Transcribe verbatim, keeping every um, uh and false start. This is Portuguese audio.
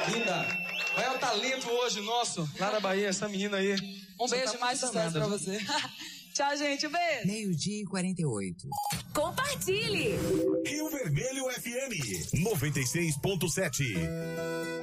Linda. Maior talento hoje nosso, lá na Bahia, essa menina aí. Um beijo, tá mais sucesso pra você. Tchau, gente, um beijo. Meio-dia e quarenta e oito. Compartilhe. Rio Vermelho F M noventa e seis ponto sete.